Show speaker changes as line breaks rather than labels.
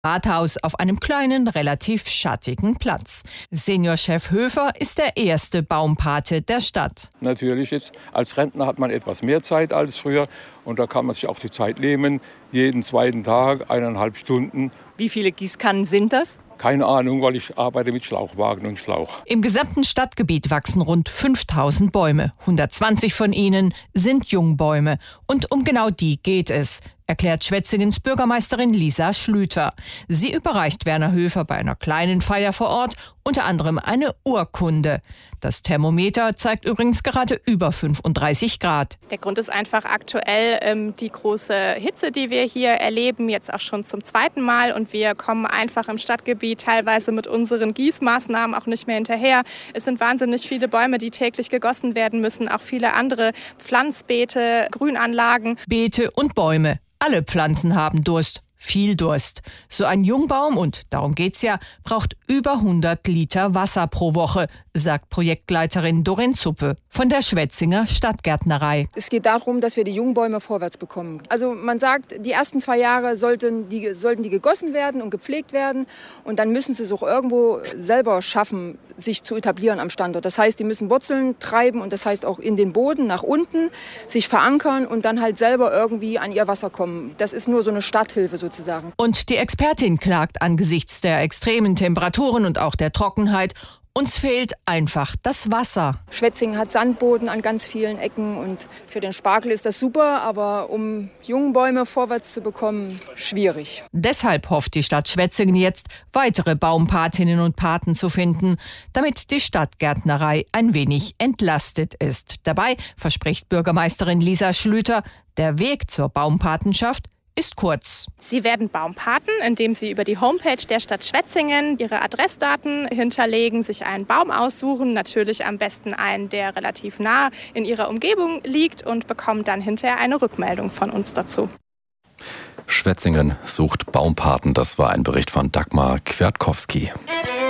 Rathaus auf einem kleinen, relativ schattigen Platz. Seniorchef Höfer ist der erste Baumpate der Stadt.
Natürlich jetzt als Rentner hat man etwas mehr Zeit als früher und da kann man sich auch die Zeit nehmen, jeden zweiten Tag 1,5 Stunden.
Wie viele Gießkannen sind das?
Keine Ahnung, weil ich arbeite mit Schlauchwagen und Schlauch.
Im gesamten Stadtgebiet wachsen rund 5000 Bäume. 120 von ihnen sind Jungbäume. Und um genau die geht es, erklärt Schwetzingens Bürgermeisterin Lisa Schlüter. Sie überreicht Werner Höfer bei einer kleinen Feier vor Ort unter anderem eine Urkunde. Das Thermometer zeigt übrigens gerade über 35 Grad.
Der Grund ist einfach aktuell die große Hitze, die wir hier erleben, jetzt auch schon zum zweiten Mal. Und wir kommen einfach im Stadtgebiet teilweise mit unseren Gießmaßnahmen auch nicht mehr hinterher. Es sind wahnsinnig viele Bäume, die täglich gegossen werden müssen, auch viele andere Pflanzbeete, Grünanlagen.
Beete und Bäume. Alle Pflanzen haben Durst, viel Durst. So ein Jungbaum, und darum geht's ja, braucht über 100 Liter Wasser pro Woche, sagt Projektleiterin Dorin Zuppe von der Schwetzinger Stadtgärtnerei.
Es geht darum, dass wir die Jungbäume vorwärts bekommen. Also man sagt, die ersten 2 Jahre sollten die gegossen werden und gepflegt werden. Und dann müssen sie es auch irgendwo selber schaffen, sich zu etablieren am Standort. Das heißt, die müssen Wurzeln treiben und das heißt auch in den Boden nach unten sich verankern und dann halt selber irgendwie an ihr Wasser kommen. Das ist nur so eine Starthilfe sozusagen.
Und die Expertin klagt angesichts der extremen Temperaturen und auch der Trockenheit: Uns fehlt einfach das Wasser.
Schwetzingen hat Sandboden an ganz vielen Ecken und für den Spargel ist das super, aber um Jungbäume vorwärts zu bekommen, schwierig.
Deshalb hofft die Stadt Schwetzingen jetzt, weitere Baumpatinnen und Paten zu finden, damit die Stadtgärtnerei ein wenig entlastet ist. Dabei verspricht Bürgermeisterin Lisa Schlüter, der Weg zur Baumpatenschaft ist kurz.
Sie werden Baumpaten, indem Sie über die Homepage der Stadt Schwetzingen Ihre Adressdaten hinterlegen, sich einen Baum aussuchen, natürlich am besten einen, der relativ nah in Ihrer Umgebung liegt, und bekommen dann hinterher eine Rückmeldung von uns dazu.
Schwetzingen sucht Baumpaten. Das war ein Bericht von Dagmar Kwiatkowski.